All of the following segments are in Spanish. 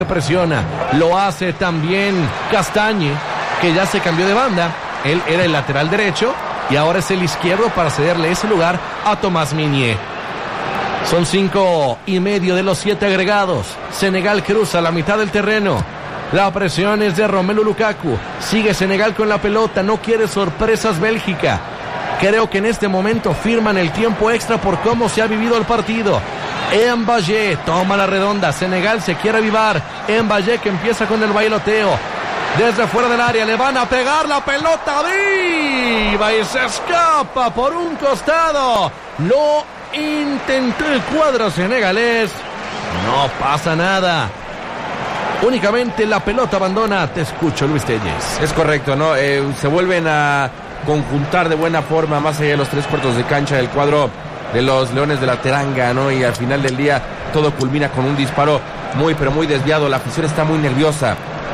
presiona. Lo hace también Castañe, que ya se cambió de banda. Él era el lateral derecho y ahora es el izquierdo para cederle ese lugar a Tomás Meunier. Son 5:30 de los 7 agregados. Senegal cruza la mitad del terreno. La presión es de Romelu Lukaku. Sigue Senegal con la pelota. No quiere sorpresas Bélgica. Creo que en este momento firman el tiempo extra por cómo se ha vivido el partido. Mbaye toma la redonda. Senegal se quiere avivar. Mbaye que empieza con el bailoteo. Desde fuera del área le van a pegar la pelota viva y se escapa por un costado. Lo intentó el cuadro senegalés. No pasa nada. Únicamente la pelota abandona. Te escucho, Luis Telles. Es correcto, ¿no? Se vuelven a conjuntar de buena forma más allá de los 3/4 de cancha del cuadro de los Leones de la Teranga, ¿no? Y al final del día todo culmina con un disparo muy desviado. La afición está muy nerviosa,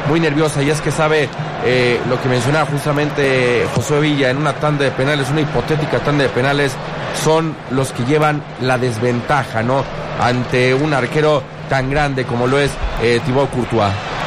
y es que sabe lo que mencionaba justamente Josué Villa, en una tanda de penales, una hipotética tanda de penales, son los que llevan la desventaja, ¿no? Ante un arquero tan grande como lo es Thibaut Courtois.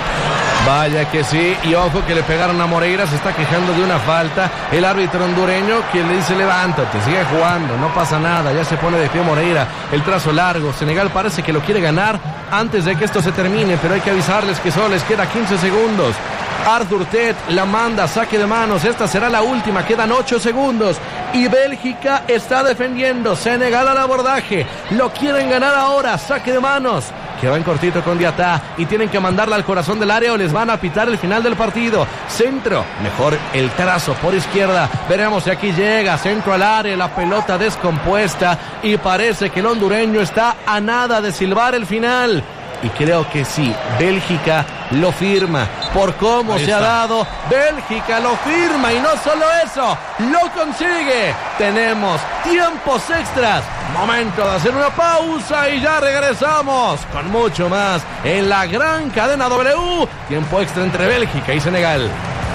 Vaya que sí, y ojo que le pegaron a Moreira, se está quejando de una falta. El árbitro hondureño quien le dice levántate, sigue jugando, no pasa nada, ya se pone de pie Moreira. El trazo largo, Senegal parece que lo quiere ganar antes de que esto se termine, pero hay que avisarles que solo les queda 15 segundos. Arthur Tet la manda, saque de manos, esta será la última, quedan 8 segundos y Bélgica está defendiendo. Senegal al abordaje, lo quieren ganar ahora, saque de manos, que va en cortito con Diatá y tienen que mandarla al corazón del área o les van a pitar el final del partido. Centro, mejor el trazo por izquierda, veremos si aquí llega, centro al área, la pelota descompuesta y parece que el hondureño está a nada de silbar el final. Y creo que sí, Bélgica lo firma, por cómo se ha dado, Bélgica lo firma y no solo eso, lo consigue. Tenemos tiempos extras, momento de hacer una pausa y ya regresamos con mucho más en la gran cadena W, tiempo extra entre Bélgica y Senegal.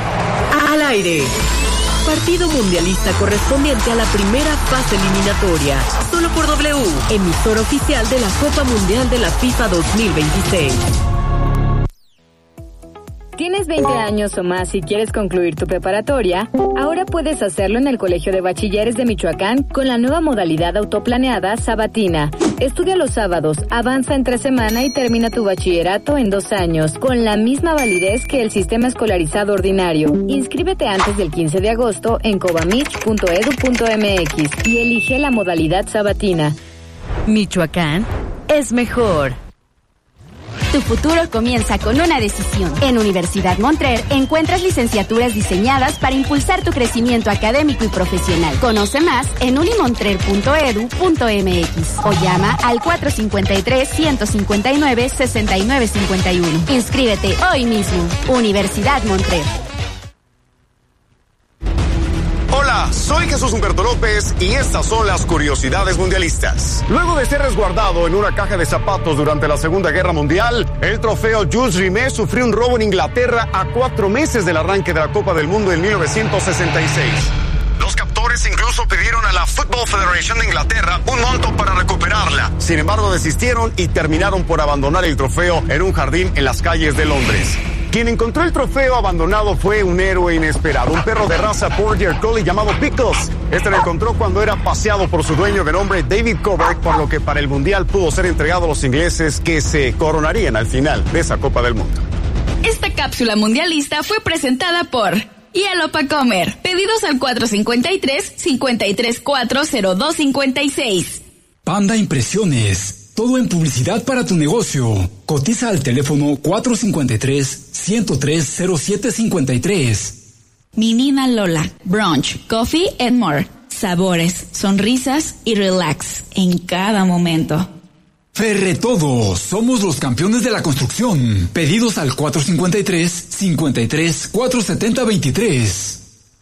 Al aire. Partido mundialista correspondiente a la primera fase eliminatoria. Solo por W, emisor oficial de la Copa Mundial de la FIFA 2026. ¿Tienes 20 años o más y quieres concluir tu preparatoria? Ahora puedes hacerlo en el Colegio de Bachilleres de Michoacán con la nueva modalidad autoplaneada sabatina. Estudia los sábados, avanza entre semana y termina tu bachillerato en 2 años, con la misma validez que el sistema escolarizado ordinario. Inscríbete antes del 15 de agosto en cobamich.edu.mx y elige la modalidad sabatina. Michoacán es mejor. Tu futuro comienza con una decisión. En Universidad Montrer encuentras licenciaturas diseñadas para impulsar tu crecimiento académico y profesional. Conoce más en unimontrer.edu.mx o llama al 453-159-6951. Inscríbete hoy mismo. Universidad Montrer. Hola, soy Jesús Humberto López y estas son las curiosidades mundialistas. Luego de ser resguardado en una caja de zapatos durante la Segunda Guerra Mundial, el trofeo Jules Rimet sufrió un robo en Inglaterra a 4 meses del arranque de la Copa del Mundo en 1966. Los captores incluso pidieron a la Football Federation de Inglaterra un monto para recuperarla. Sin embargo, desistieron y terminaron por abandonar el trofeo en un jardín en las calles de Londres. Quien encontró el trofeo abandonado fue un héroe inesperado, un perro de raza Border Collie llamado Pickles. Este lo encontró cuando era paseado por su dueño de nombre David Covert, por lo que para el Mundial pudo ser entregado a los ingleses que se coronarían al final de esa Copa del Mundo. Esta cápsula mundialista fue presentada por Hielo pa' Comer. Pedidos al 453-5340256. Panda Impresiones. Todo en publicidad para tu negocio. Cotiza al teléfono 453-103-0753. Menina Lola. Brunch, coffee and more. Sabores, sonrisas y relax en cada momento. Ferretodo, somos los campeones de la construcción. Pedidos al 453-470-23.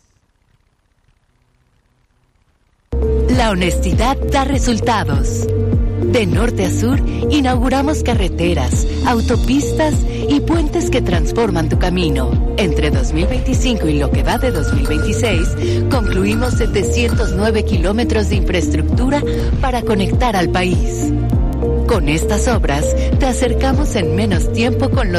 La honestidad da resultados. De norte a sur, inauguramos carreteras, autopistas y puentes que transforman tu camino. Entre 2025 y lo que va de 2026, concluimos 709 kilómetros de infraestructura para conectar al país. Con estas obras, te acercamos en menos tiempo con los